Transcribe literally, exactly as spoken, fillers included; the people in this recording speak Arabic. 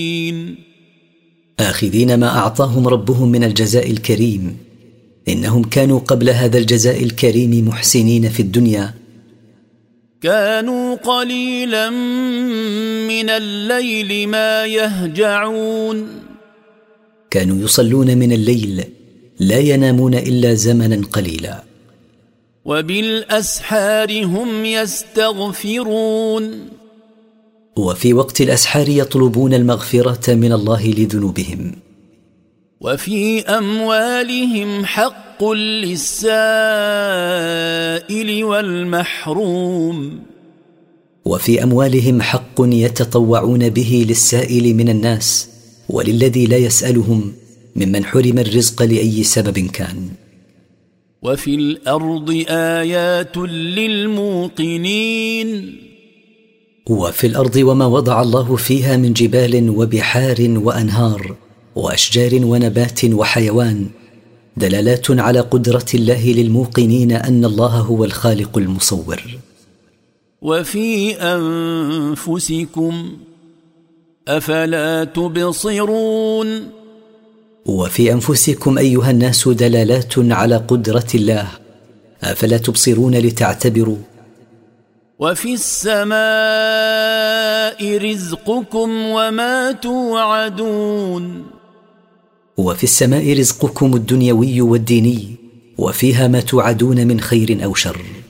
آخذين ما أعطاهم ربهم من الجزاء الكريم، إنهم كانوا قبل هذا الجزاء الكريم محسنين في الدنيا. كانوا قليلا من الليل ما يهجعون، كانوا يصلون من الليل لا ينامون إلا زمنا قليلا. وبالأسحار هم يستغفرون، وفي وقت الأسحار يطلبون المغفرة من الله لذنوبهم. وفي أموالهم حق للسائل والمحروم، وفي أموالهم حق يتطوعون به للسائل من الناس وللذي لا يسألهم ممن حرم الرزق لأي سبب كان. وفي الأرض آيات للموقنين، وفي الأرض وما وضع الله فيها من جبال وبحار وأنهار وأشجار ونبات وحيوان دلالات على قدرة الله للموقنين أن الله هو الخالق المصور. وفي أنفسكم أفلا تبصرون، وفي أنفسكم أيها الناس دلالات على قدرة الله، أفلا تبصرون لتعتبروا. وفي السماء رزقكم وما توعدون، وفي السماء رزقكم الدنيوي والديني، وفيها ما توعدون من خير أو شر.